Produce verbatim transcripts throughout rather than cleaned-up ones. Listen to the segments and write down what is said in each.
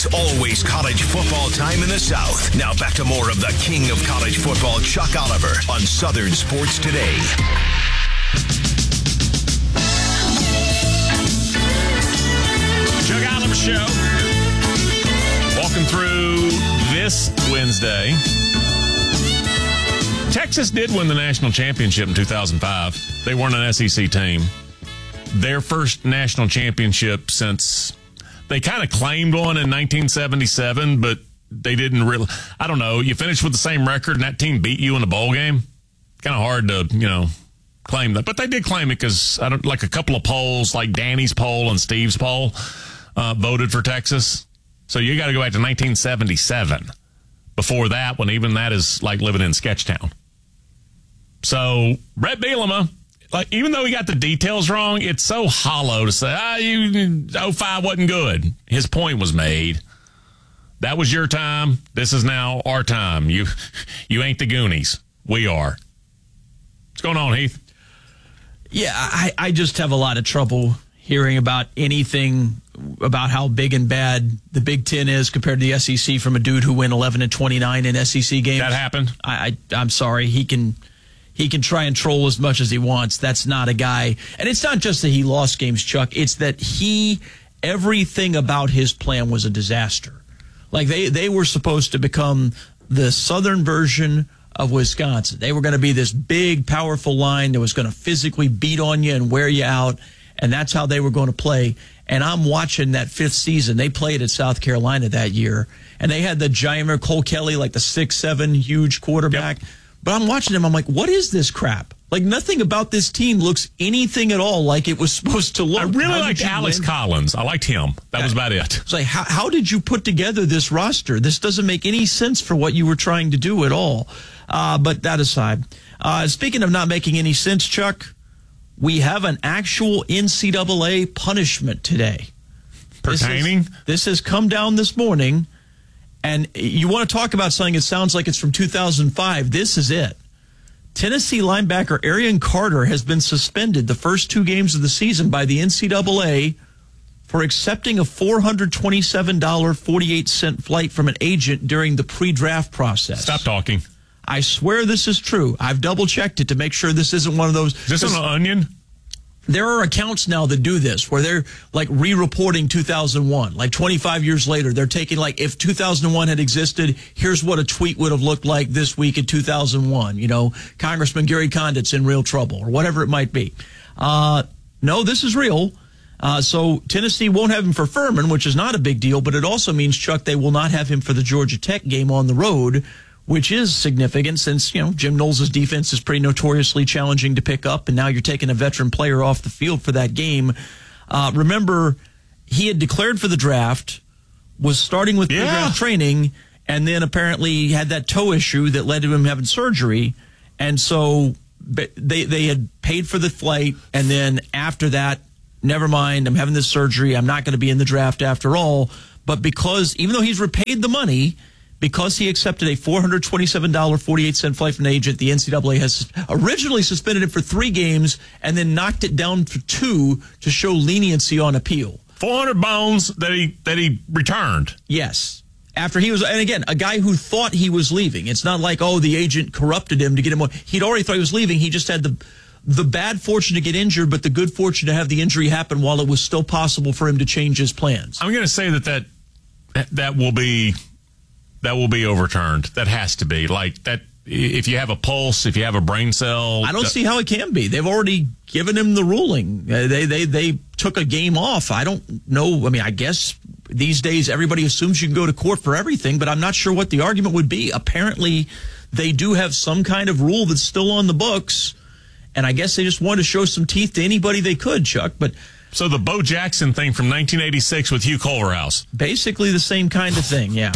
always college football time in the South. Now back to more of the king of college football, Chuck Oliver, on Southern Sports Today. Chuck Oliver Show. Walking through this Wednesday. Texas did win the national championship in two thousand five. They weren't an S E C team. Their first national championship since they kind of claimed one in nineteen seventy-seven, but they didn't really. I don't know. You finished with the same record and that team beat you in a bowl game. Kind of hard to, you know, claim that. But they did claim it because I don't like a couple of polls, like Danny's poll and Steve's poll, uh, voted for Texas. So you got to go back to nineteen seventy-seven. Before that, when even that is like living in Sketchtown. So Brett Bielema, like, even though he got the details wrong, it's so hollow to say, ah, you, oh five wasn't good. His point was made. That was your time. This is now our time. You, you ain't the Goonies. We are. What's going on, Heath? Yeah, I, I just have a lot of trouble hearing about anything about how big and bad the Big Ten is compared to the S E C from a dude who went eleven and twenty-nine in S E C games. That happened? I, I, I'm sorry. He can... He can try and troll as much as he wants. That's not a guy. And it's not just that he lost games, Chuck. It's that he, everything about his plan was a disaster. Like they, they were supposed to become the southern version of Wisconsin. They were going to be this big, powerful line that was going to physically beat on you and wear you out. And that's how they were going to play. And I'm watching that fifth season. They played at South Carolina that year. And they had the giant Cole Kelly, like the six seven huge quarterback. Yep. But I'm watching him. I'm like, what is this crap? Like, nothing about this team looks anything at all like it was supposed to look. I really how liked Alex win? Collins. I liked him. That yeah. was about it. It's like, how, how did you put together this roster? This doesn't make any sense for what you were trying to do at all. Uh, but that aside, uh, speaking of not making any sense, Chuck, we have an actual N C double A punishment today. Pertaining? This, is, this has come down this morning. And you want to talk about something that sounds like it's from two thousand five. This is it. Tennessee linebacker Arian Carter has been suspended the first two games of the season by the N C double A for accepting a four hundred twenty-seven dollars and forty-eight cents flight from an agent during the pre-draft process. Stop talking. I swear this is true. I've double-checked it to make sure this isn't one of those. Is this on the Onion? There are accounts now that do this where they're like re-reporting two thousand one. Like twenty-five years later, they're taking like if two thousand one had existed, here's what a tweet would have looked like this week in two thousand one. You know, Congressman Gary Condit's in real trouble or whatever it might be. Uh, no, this is real. Uh, so Tennessee won't have him for Furman, which is not a big deal, but it also means, Chuck, they will not have him for the Georgia Tech game on the road, which is significant since, you know, Jim Knowles' defense is pretty notoriously challenging to pick up, and now you're taking a veteran player off the field for that game. Uh, remember, he had declared for the draft, was starting with yeah. pre-draft training, and then apparently had that toe issue that led to him having surgery. And so they they had paid for the flight, and then after that, never mind, I'm having this surgery, I'm not going to be in the draft after all. But because, even though he's repaid the money, because he accepted a four hundred twenty-seven dollars and forty-eight cents flight from an agent, the N C double A has originally suspended him for three games and then knocked it down for two to show leniency on appeal. four hundred bones that he that he returned. Yes. After he was, and again, a guy who thought he was leaving. It's not like, oh, the agent corrupted him to get him on. He'd already thought he was leaving. He just had the the bad fortune to get injured, but the good fortune to have the injury happen while it was still possible for him to change his plans. I'm going to say that that, that will be... That will be overturned. That has to be. Like, that. If you have a pulse, if you have a brain cell. I don't see how it can be. They've already given him the ruling. Uh, they, they, they took a game off. I don't know. I mean, I guess these days everybody assumes you can go to court for everything, but I'm not sure what the argument would be. Apparently, they do have some kind of rule that's still on the books, and I guess they just wanted to show some teeth to anybody they could, Chuck, but... So the Bo Jackson thing from nineteen eighty-six with Hugh Culverhouse. Basically the same kind of thing, yeah.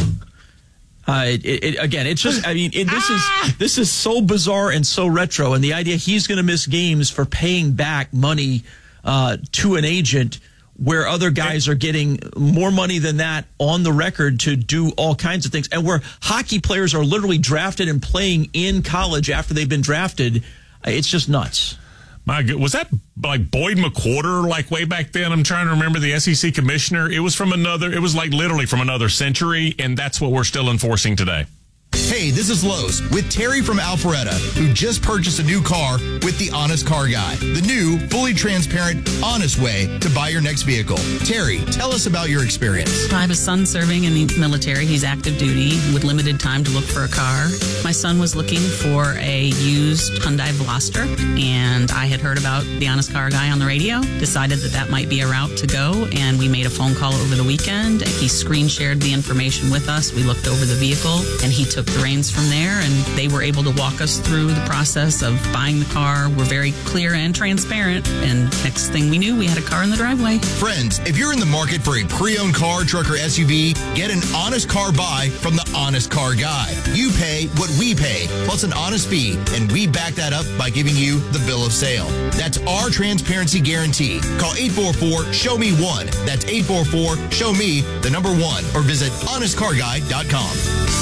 Uh, it, it, again, it's just, I mean, it, this ah! is this is so bizarre and so retro. And the idea he's going to miss games for paying back money uh, to an agent where other guys are getting more money than that on the record to do all kinds of things. And where hockey players are literally drafted and playing in college after they've been drafted, it's just nuts. My good, was that like Boyd McWhorter, like way back then? I'm trying to remember the S E C commissioner. It was from another, it was like literally from another century, and that's what we're still enforcing today. Hey, this is Lowe's with Terry from Alpharetta, who just purchased a new car with the Honest Car Guy, the new, fully transparent, honest way to buy your next vehicle. Terry, tell us about your experience. I have a son serving in the military. He's active duty with limited time to look for a car. My son was looking for a used Hyundai Veloster, and I had heard about the Honest Car Guy on the radio, decided that that might be a route to go, and we made a phone call over the weekend. He screen shared the information with us. We looked over the vehicle, and he took the reins from there, and they were able to walk us through the process of buying the car. We're very clear and transparent, and next thing we knew, we had a car in the driveway. Friends, if you're in the market for a pre-owned car, truck, or S U V, get an honest car buy from the Honest Car Guy. You pay what we pay, plus an honest fee, and we back that up by giving you the bill of sale. That's our transparency guarantee. Call eight four four, show me one. That's eight four four, show me the number one, or visit honest car guy dot com.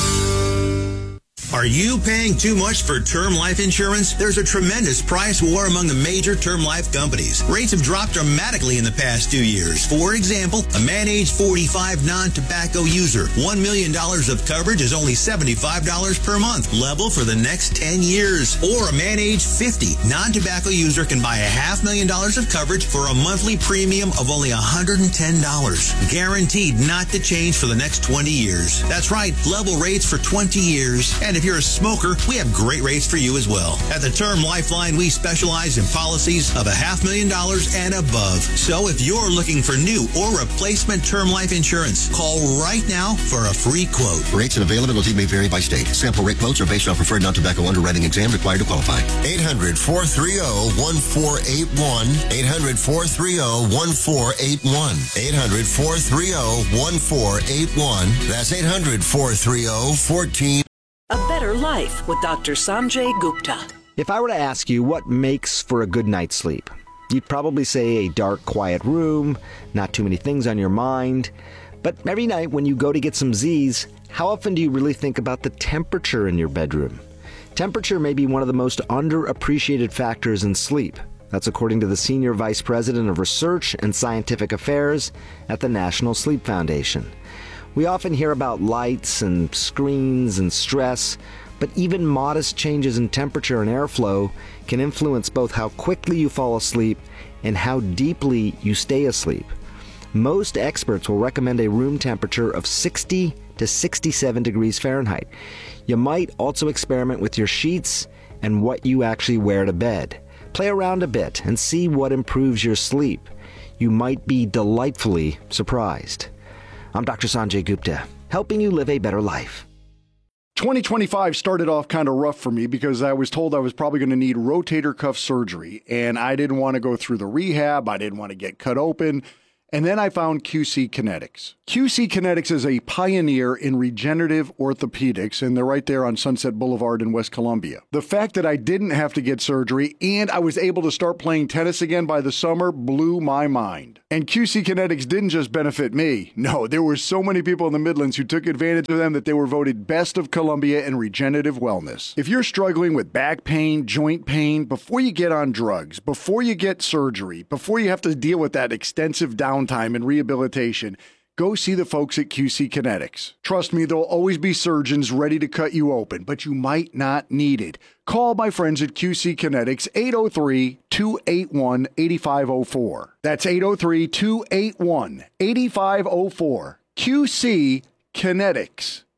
Are you paying too much for term life insurance? There's a tremendous price war among the major term life companies. Rates have dropped dramatically in the past two years. For example, a man age forty-five non-tobacco user, one million dollars of coverage is only seventy-five dollars per month, level for the next ten years. Or a man age fifty non-tobacco user can buy a half million dollars of coverage for a monthly premium of only one hundred ten dollars. Guaranteed not to change for the next twenty years. That's right, level rates for twenty years. And if you're a smoker, we have great rates for you as well. At the Term Lifeline, we specialize in policies of a half million dollars and above. So if you're looking for new or replacement term life insurance, call right now for a free quote. Rates and availability may vary by state. Sample rate quotes are based on preferred non-tobacco underwriting exam required to qualify. eight hundred, four three zero, one four eight one. eight hundred, four three zero, one four eight one. eight hundred, four three zero, one four eight one. That's eight hundred, four three zero, one four eight one. A Better Life with Doctor Sanjay Gupta. If I were to ask you what makes for a good night's sleep, you'd probably say a dark, quiet room, not too many things on your mind. But every night when you go to get some Z's, how often do you really think about the temperature in your bedroom? Temperature may be one of the most underappreciated factors in sleep. That's according to the Senior Vice President of Research and Scientific Affairs at the National Sleep Foundation. We often hear about lights and screens and stress, but even modest changes in temperature and airflow can influence both how quickly you fall asleep and how deeply you stay asleep. Most experts will recommend a room temperature of sixty to sixty-seven degrees Fahrenheit. You might also experiment with your sheets and what you actually wear to bed. Play around a bit and see what improves your sleep. You might be delightfully surprised. I'm Doctor Sanjay Gupta, helping you live a better life. twenty twenty-five started off kind of rough for me because I was told I was probably going to need rotator cuff surgery, and I didn't want to go through the rehab. I didn't want to get cut open. And then I found Q C Kinetics. Q C Kinetics is a pioneer in regenerative orthopedics, and they're right there on Sunset Boulevard in West Columbia. The fact that I didn't have to get surgery and I was able to start playing tennis again by the summer blew my mind. And Q C Kinetics didn't just benefit me. No, there were so many people in the Midlands who took advantage of them that they were voted Best of Columbia in regenerative wellness. If you're struggling with back pain, joint pain, before you get on drugs, before you get surgery, before you have to deal with that extensive downtime and rehabilitation, go see the folks at Q C Kinetics. Trust me, there'll always be surgeons ready to cut you open, but you might not need it. Call my friends at Q C Kinetics, eight oh three, two eight one, eight five oh four. That's eight oh three, two eight one, eight five oh four. Q C Kinetics.